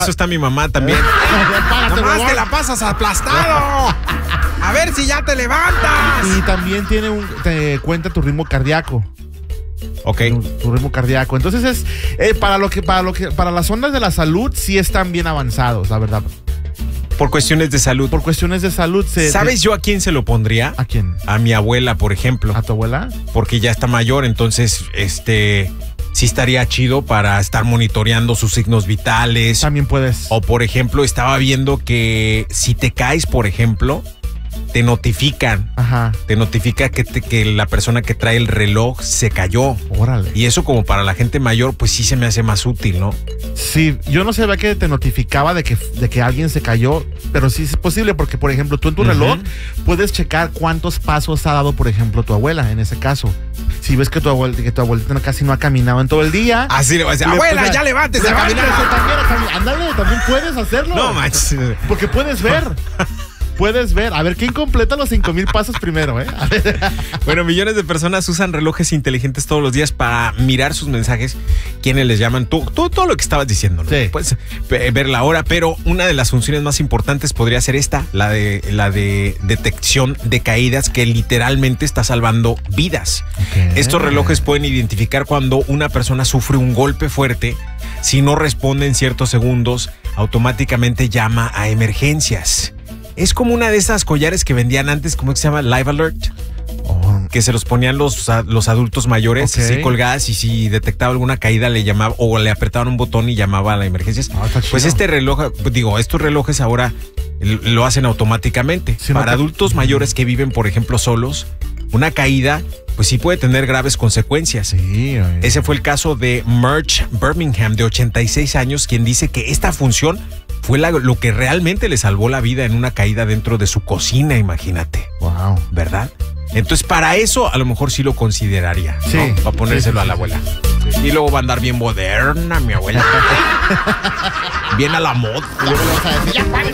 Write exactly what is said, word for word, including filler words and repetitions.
Eso está mi mamá también. Nomás te la pasas aplastado. A ver si ya te levantas. Y también tiene un, te cuenta tu ritmo cardíaco. Ok. Tu, tu ritmo cardíaco. Entonces es eh, para lo que, para lo que, para las ondas de la salud sí están bien avanzados, la verdad. Por cuestiones de salud. Por cuestiones de salud. Se, ¿Sabes se, yo a quién se lo pondría? ¿A quién? A mi abuela, por ejemplo. ¿A tu abuela? Porque ya está mayor, entonces, este, sí estaría chido para estar monitoreando sus signos vitales. También puedes. O, por ejemplo, estaba viendo que si te caes, por ejemplo, te notifican. Ajá. Te notifica que, te, que la persona que trae el reloj se cayó. Órale. Y eso como para la gente mayor, pues sí se me hace más útil, ¿no? Sí, yo no sabía que te notificaba de que, de que alguien se cayó, pero sí es posible porque, por ejemplo, tú en tu uh-huh. reloj puedes checar cuántos pasos ha dado, por ejemplo, tu abuela en ese caso. Si ves que tu abuelita, que tu abuelita casi no ha caminado en todo el día. Así le vas a decir, abuela, ya levántese a caminar. También, ándale, también puedes hacerlo. No manches. Porque puedes ver. Puedes ver. A ver, ¿quién completa los cinco mil pasos primero, eh? A ver. Bueno, millones de personas usan relojes inteligentes todos los días para mirar sus mensajes. ¿Quiénes les llaman? Tú, tú, todo lo que estabas diciendo, ¿no? Sí. Puedes ver la hora, pero una de las funciones más importantes podría ser esta, la de, la de detección de caídas, que literalmente está salvando vidas. Okay. Estos relojes pueden identificar cuando una persona sufre un golpe fuerte. Si no responde en ciertos segundos, automáticamente llama a emergencias. Es como una de esas collares que vendían antes, ¿cómo se llama? Live Alert. Oh. Que se los ponían los, los adultos mayores, okay. así colgadas, y si detectaba alguna caída le llamaba o le apretaban un botón y llamaba a las emergencias. Oh, pues este reloj, digo, estos relojes ahora lo hacen automáticamente. Sí, Para no te... adultos mayores que viven, por ejemplo, solos, una caída, pues sí puede tener graves consecuencias. Sí, ay, Ese fue el caso de Merch Birmingham, de ochenta y seis años, quien dice que esta función fue la, lo que realmente le salvó la vida en una caída dentro de su cocina, imagínate. Wow. ¿Verdad? Entonces, para eso, a lo mejor sí lo consideraría. Sí. ¿No? Para ponérselo sí, sí, a la abuela. Sí, sí. Y luego va a andar bien moderna, mi abuela. Bien a la moda.